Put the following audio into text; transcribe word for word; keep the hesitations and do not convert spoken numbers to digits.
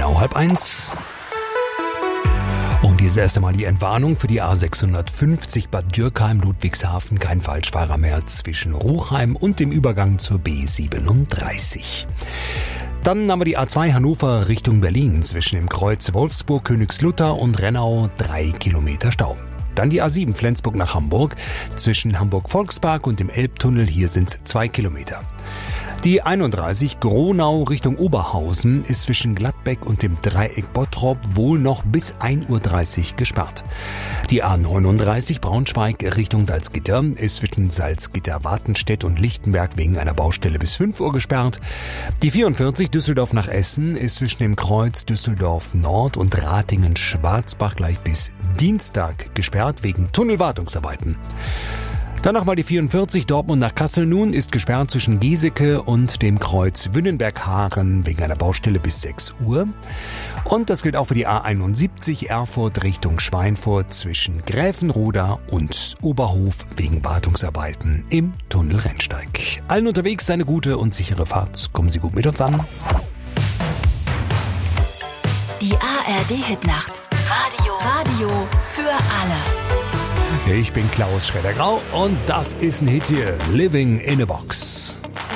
genau halb eins. Und hier ist erst einmal die Entwarnung für die A sechshundertfünfzig Bad Dürkheim-Ludwigshafen. Kein Falschfahrer mehr zwischen Ruchheim und dem Übergang zur B siebenunddreißig. Dann haben wir die A zwei Hannover Richtung Berlin zwischen dem Kreuz Wolfsburg, Königslutter und Rennau drei Kilometer Stau. Dann die A sieben Flensburg nach Hamburg zwischen Hamburg-Volkspark und dem Elbtunnel. Hier sind es zwei Kilometer. Die einunddreißig Gronau Richtung Oberhausen ist zwischen Gladbeck und dem Dreieck Bottrop wohl noch bis ein Uhr dreißig gesperrt. Die A neununddreißig Braunschweig Richtung Salzgitter ist zwischen Salzgitter-Wartenstedt und Lichtenberg wegen einer Baustelle bis fünf Uhr gesperrt. Die vierundvierzig Düsseldorf nach Essen ist zwischen dem Kreuz Düsseldorf Nord und Ratingen-Schwarzbach gleich bis Dienstag gesperrt wegen Tunnelwartungsarbeiten. Dann nochmal die vierundvierzig Dortmund nach Kassel nun ist gesperrt zwischen Giesecke und dem Kreuz Wünnenberg-Haaren wegen einer Baustelle bis sechs Uhr. Und das gilt auch für die A einundsiebzig Erfurt Richtung Schweinfurt zwischen Gräfenroda und Oberhof wegen Wartungsarbeiten im Tunnel Rennsteig. Allen unterwegs eine gute und sichere Fahrt. Kommen Sie gut mit uns an. Die A R D-Hitnacht. Radio. Radio für alle. Ich bin Klaus Schredder-Grau und das ist ein Hit hier, Living in a Box.